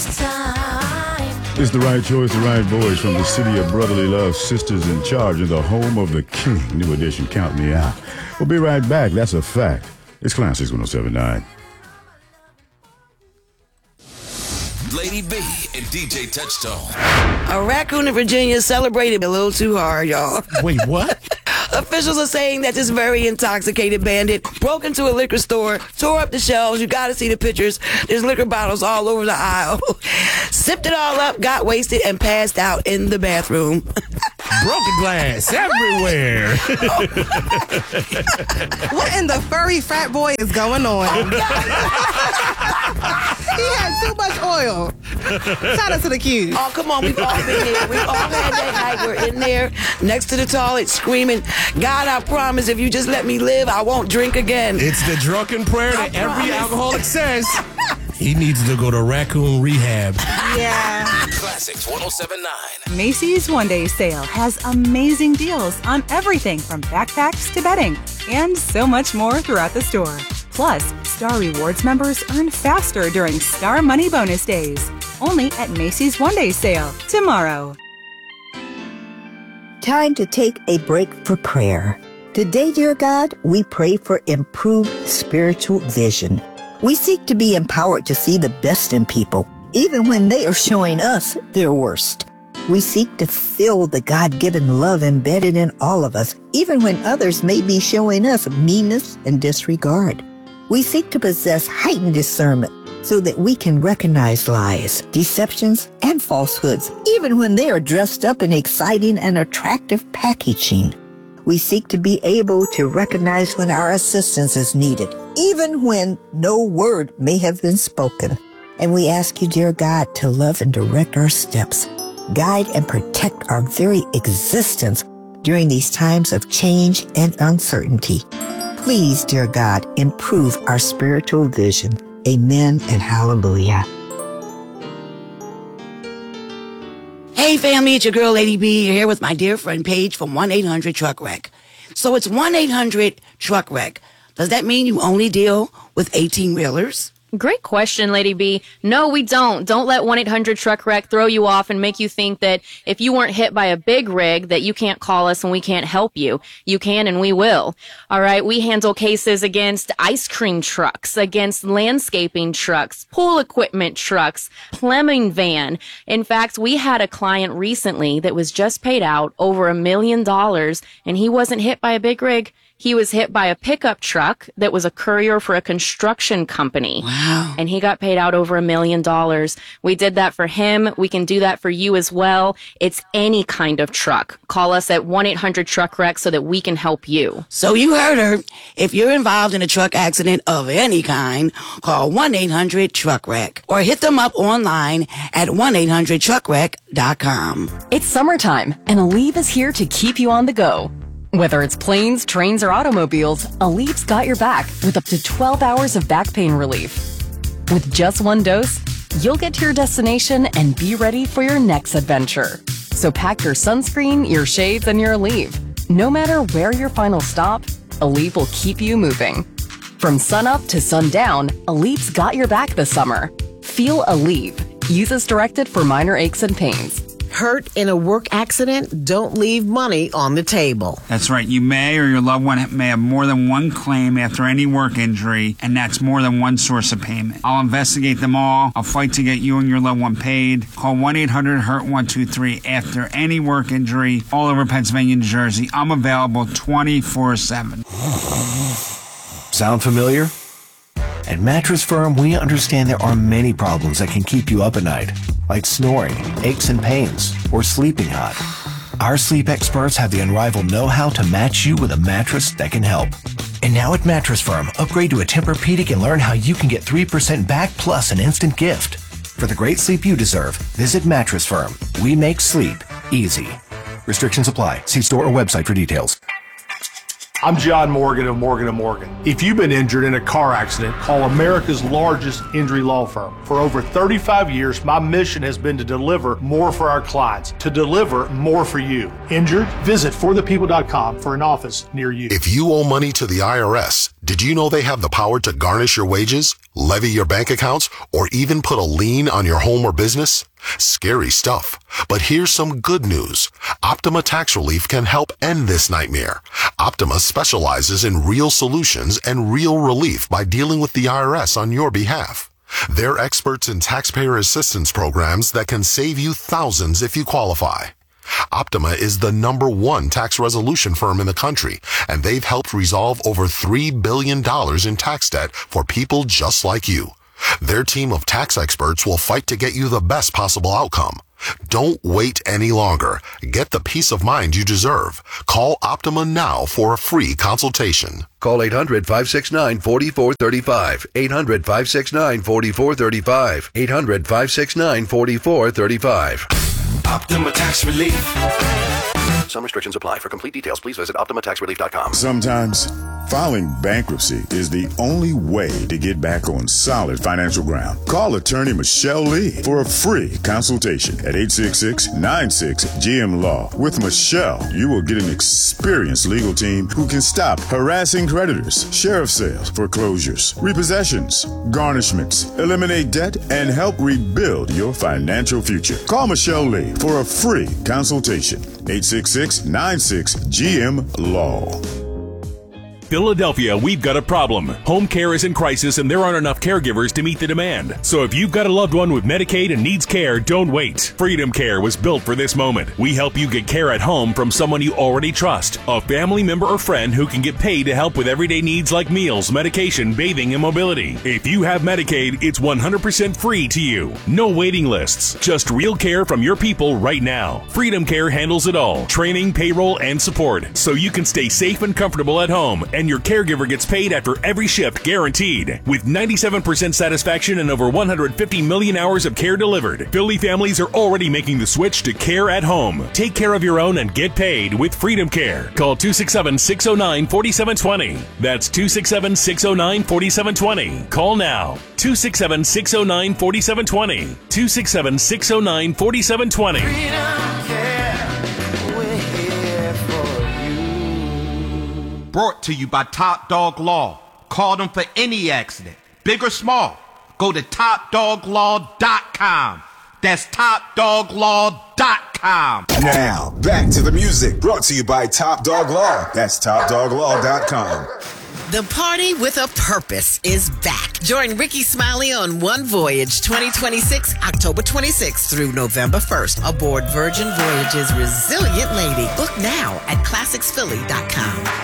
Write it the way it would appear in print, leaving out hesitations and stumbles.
It's the right choice, the right voice from the city of brotherly love, sisters in charge of the home of the king. New edition, count me out. We'll be right back. That's a fact. It's Classics 107.9. Lady B and DJ Touchstone. A raccoon in Virginia celebrated a little too hard, y'all. Wait, what? Officials are saying that this very intoxicated bandit broke into a liquor store, tore up the shelves. You gotta see the pictures. There's liquor bottles all over the aisle. Sipped it all up, got wasted, and passed out in the bathroom. Broken glass everywhere. What in the furry fat boy is going on? He had too much oil. Shout out to the Q's. Oh, come on. We've all been there. We've all had that night. We're in there next to the toilet screaming, God, I promise if you just let me live, I won't drink again. It's the drunken prayer that every alcoholic says. He needs to go to raccoon rehab. Yeah. Classics 107.9. Macy's One Day Sale has amazing deals on everything from backpacks to bedding and so much more throughout the store. Plus, Star Rewards members earn faster during Star Money Bonus Days. Only at Macy's One Day Sale tomorrow. Time to take a break for prayer. Today, dear God, we pray for improved spiritual vision. We seek to be empowered to see the best in people, even when they are showing us their worst. We seek to feel the God-given love embedded in all of us, even when others may be showing us meanness and disregard. We seek to possess heightened discernment so that we can recognize lies, deceptions, and falsehoods, even when they are dressed up in exciting and attractive packaging. We seek to be able to recognize when our assistance is needed, even when no word may have been spoken. And we ask you, dear God, to love and direct our steps, guide and protect our very existence during these times of change and uncertainty. Please, dear God, improve our spiritual vision. Amen and hallelujah. Hey family, it's your girl Lady B here with my dear friend Paige from 1-800-TRUCK-WRECK. So it's 1-800-TRUCK-WRECK. Does that mean you only deal with 18-wheelers? Great question, Lady B. No, we don't. Don't let 1-800-TRUCK-WRECK throw you off and make you think that if you weren't hit by a big rig that you can't call us and we can't help you. You can and we will. All right, we handle cases against ice cream trucks, against landscaping trucks, pool equipment trucks, plumbing van. In fact, we had a client recently that was just paid out over $1 million and he wasn't hit by a big rig. He was hit by a pickup truck that was a courier for a construction company. Wow. And he got paid out over $1 million. We did that for him. We can do that for you as well. It's any kind of truck. Call us at 1-800-TRUCK-WRECK so that we can help you. So you heard her. If you're involved in a truck accident of any kind, call 1-800-TRUCK-WRECK or hit them up online at 1-800-TRUCKWRECK.com. It's summertime, and Aleve is here to keep you on the go. Whether it's planes, trains, or automobiles, Aleve's got your back with up to 12 hours of back pain relief. With just one dose, you'll get to your destination and be ready for your next adventure. So pack your sunscreen, your shades, and your Aleve. No matter where your final stop, Aleve will keep you moving. From sunup to sundown, Aleve's got your back this summer. Feel Aleve. Use as directed for minor aches and pains. Hurt in a work accident? Don't leave money on the table. That's right. You may or your loved one may have more than one claim after any work injury, and that's more than one source of payment. I'll investigate them all. I'll fight to get you and your loved one paid. Call 1-800-HURT-123 after any work injury all over Pennsylvania and New Jersey. I'm available 24/7. Sound familiar? At Mattress Firm, we understand there are many problems that can keep you up at night, like snoring, aches and pains, or sleeping hot. Our sleep experts have the unrivaled know-how to match you with a mattress that can help. And now at Mattress Firm, upgrade to a Tempur-Pedic and learn how you can get 3% back plus an instant gift. For the great sleep you deserve, visit Mattress Firm. We make sleep easy. Restrictions apply. See store or website for details. I'm John Morgan of Morgan & Morgan. If you've been injured in a car accident, call America's largest injury law firm. For over 35 years, my mission has been to deliver more for our clients, to deliver more for you. Injured? Visit forthepeople.com for an office near you. If you owe money to the IRS, did you know they have the power to garnish your wages, levy your bank accounts, or even put a lien on your home or business? Scary stuff. But here's some good news. Optima Tax Relief can help end this nightmare. Optima specializes in real solutions and real relief by dealing with the IRS on your behalf. They're experts in taxpayer assistance programs that can save you thousands if you qualify. Optima is the #1 tax resolution firm in the country, and they've helped resolve over $3 billion in tax debt for people just like you. Their team of tax experts will fight to get you the best possible outcome. Don't wait any longer. Get the peace of mind you deserve. Call Optima now for a free consultation. Call 800-569-4435. 800-569-4435. 800-569-4435. Optima Tax Relief. Some restrictions apply. For complete details, please visit OptimaTaxRelief.com. Sometimes filing bankruptcy is the only way to get back on solid financial ground. Call attorney Michelle Lee for a free consultation at 866-96-GM-LAW. With Michelle, you will get an experienced legal team who can stop harassing creditors, sheriff sales, foreclosures, repossessions, garnishments, eliminate debt, and help rebuild your financial future. Call Michelle Lee for a free consultation. 866-96-GM-LAW. Philadelphia, we've got a problem. Home care is in crisis and there aren't enough caregivers to meet the demand. So if you've got a loved one with Medicaid and needs care, don't wait. Freedom Care was built for this moment. We help you get care at home from someone you already trust, a family member or friend who can get paid to help with everyday needs like meals, medication, bathing, and mobility. If you have Medicaid, it's 100% free to you. No waiting lists, just real care from your people right now. Freedom Care handles it all, training, payroll, and support, so you can stay safe and comfortable at home, and your caregiver gets paid after every shift guaranteed. With 97% satisfaction and over 150 million hours of care delivered, Philly families are already making the switch to care at home. Take care of your own and get paid with Freedom Care. Call 267-609-4720. That's 267-609-4720. Call now. 267-609-4720. 267-609-4720. Brought to you by Top Dog Law. Call them for any accident, big or small. Go to TopDogLaw.com. That's TopDogLaw.com. Now, back to the music. Brought to you by Top Dog Law. That's TopDogLaw.com. The Party with a Purpose is back. Join Ricky Smiley on One Voyage 2026, October 26th through November 1st, aboard Virgin Voyage's Resilient Lady. Book now at ClassicsPhilly.com.